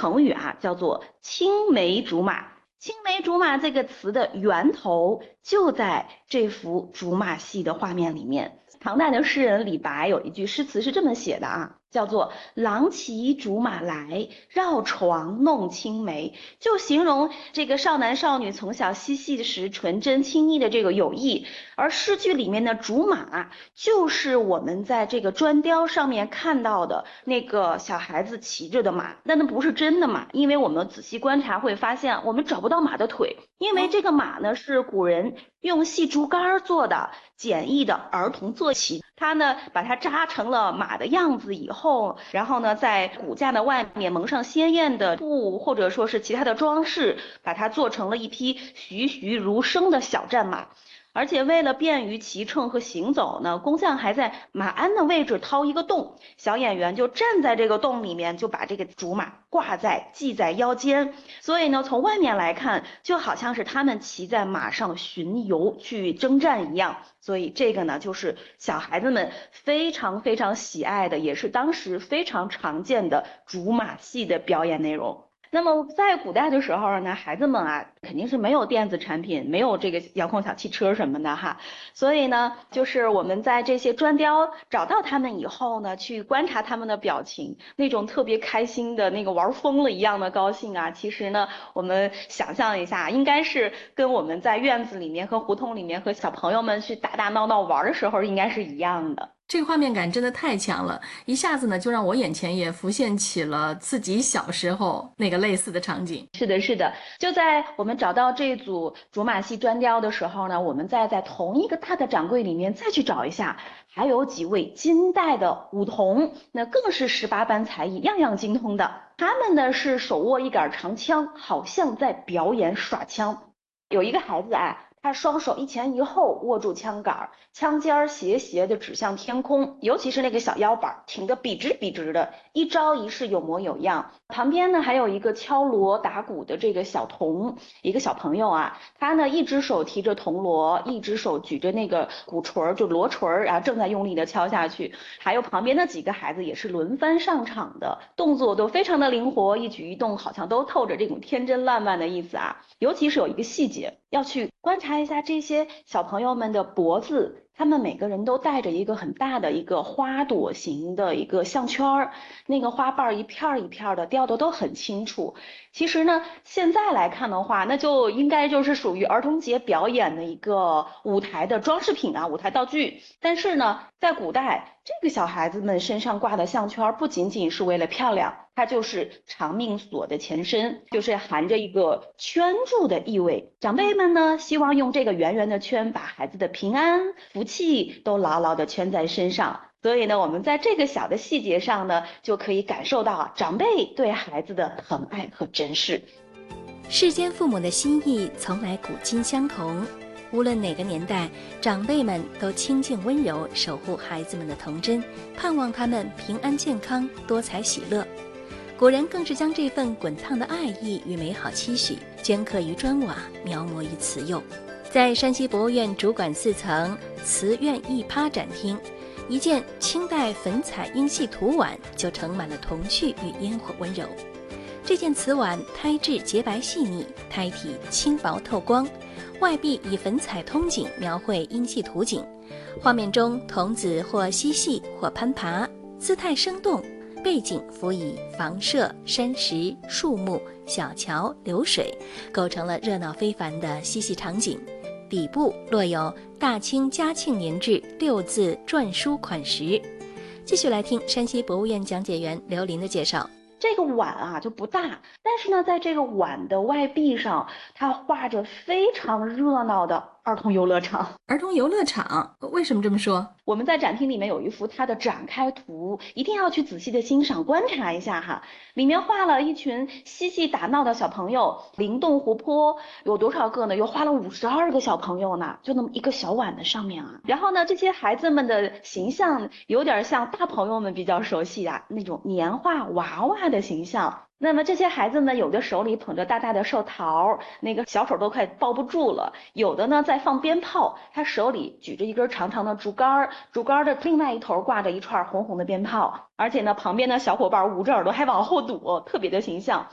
成语啊，叫做青梅竹马。青梅竹马这个词的源头就在这幅竹马戏的画面里面。唐代的诗人李白有一句诗词是这么写的啊，叫做"郎骑竹马来，绕床弄青梅"，就形容这个少男少女从小嬉戏时纯真亲昵的这个友谊。而诗句里面的竹马，就是我们在这个砖雕上面看到的那个小孩子骑着的马，但那不是真的马，因为我们仔细观察会发现，我们找不到马的腿，因为这个马呢是古人用细竹竿做的简易的儿童坐骑，它呢把它扎成了马的样子以后，然后呢在骨架的外面蒙上鲜艳的布或者说是其他的装饰，把它做成了一匹栩栩如生的小战马。而且为了便于骑乘和行走呢，工匠还在马鞍的位置掏一个洞，小演员就站在这个洞里面，就把这个竹马系在腰间。所以呢，从外面来看，就好像是他们骑在马上巡游去征战一样。所以这个呢，就是小孩子们非常非常喜爱的，也是当时非常常见的竹马戏的表演内容。那么在古代的时候呢，孩子们啊肯定是没有电子产品，没有这个遥控小汽车什么的哈，所以呢，就是我们在这些砖雕找到他们以后呢，去观察他们的表情，那种特别开心的那个玩疯了一样的高兴啊，其实呢，我们想象一下，应该是跟我们在院子里面和胡同里面和小朋友们去打打闹闹玩的时候应该是一样的。 这个画面感真的太强了，一下子呢就让我眼前也浮现起了自己小时候那个类似的场景。 是的，是的，就在我们找到这组竹马戏砖雕的时候呢，我们再在同一个大的展柜里面再去找一下，还有几位金代的舞童，那更是18般才艺，样样精通的。他们呢是手握一杆长枪，好像在表演耍枪。有一个孩子啊，他双手一前一后握住枪杆，枪尖斜斜的指向天空，尤其是那个小腰板挺得笔直笔直的，一招一式有模有样。旁边呢还有一个敲锣打鼓的这个小童，一个小朋友啊，他呢一只手提着铜锣，一只手举着那个鼓槌就锣槌啊，正在用力的敲下去。还有旁边的几个孩子也是轮番上场的，动作都非常的灵活，一举一动好像都透着这种天真烂漫的意思啊。尤其是有一个细节，要去观察一下这些小朋友们的脖子，他们每个人都戴着一个很大的一个花朵形的一个项圈儿，那个花瓣一片一片的雕的都很清楚。其实呢，现在来看的话，那就应该就是属于儿童节表演的一个舞台的装饰品啊，舞台道具。但是呢，在古代，这个小孩子们身上挂的项圈不仅仅是为了漂亮，它就是长命锁的前身，就是含着一个圈住的意味。长辈们呢，希望用这个圆圆的圈把孩子的平安、福气都牢牢的圈在身上。所以呢，我们在这个小的细节上呢，就可以感受到长辈对孩子的疼爱和珍视。 世间父母的心意从来古今相同，无论哪个年代，长辈们都清静温柔，守护孩子们的童真，盼望他们平安健康，多彩喜乐。古人更是将这份滚烫的爱意与美好期许镌刻于砖瓦，描摹于瓷釉。在山西博物院主管4层瓷院艺趴展厅，一件清代粉彩英戏图碗就盛满了童趣与烟火温柔。这件瓷碗胎质洁白细腻，胎体轻薄透光，外壁以粉彩通景描绘英戏图景，画面中童子或嬉戏或攀爬，姿态生动，背景辅以房舍、山石、树木、小桥、流水，构成了热闹非凡的嬉戏场景。底部落有大清嘉庆年制6字篆书款石。继续来听山西博物院讲解员刘琳的介绍。 这个碗啊就不大，但是呢，在这个碗的外壁上，它画着非常热闹的儿童游乐场。 儿童游乐场，为什么这么说？ 我们在展厅里面有一幅它的展开图，一定要去仔细的欣赏观察一下哈。里面画了一群嬉戏打闹的小朋友，灵动活泼，有多少个呢？又画了52个小朋友呢，就那么一个小碗的上面啊。然后呢，这些孩子们的形象有点像大朋友们比较熟悉啊那种年画娃娃的形象。那么这些孩子呢，有的手里捧着大大的寿桃，那个小手都快抱不住了；有的呢在放鞭炮，他手里举着一根长长的竹竿，竹竿的另外一头挂着一串红红的鞭炮，而且呢旁边的小伙伴捂着耳朵还往后躲，特别的形象。